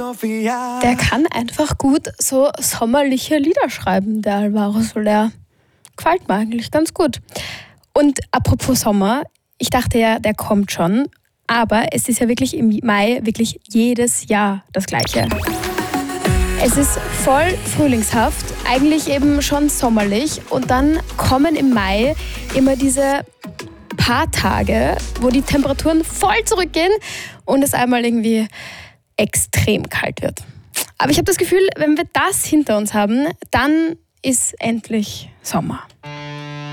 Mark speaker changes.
Speaker 1: Der kann einfach gut so sommerliche Lieder schreiben, der Alvaro Soler. Gefällt mir eigentlich ganz gut. Und apropos Sommer, ich dachte ja, der kommt schon, aber es ist ja wirklich im Mai wirklich jedes Jahr das Gleiche. Es ist voll frühlingshaft, eigentlich eben schon sommerlich und dann kommen im Mai immer diese paar Tage, wo die Temperaturen voll zurückgehen und es einmal irgendwie extrem kalt wird. Aber ich habe das Gefühl, wenn wir das hinter uns haben, dann ist endlich Sommer.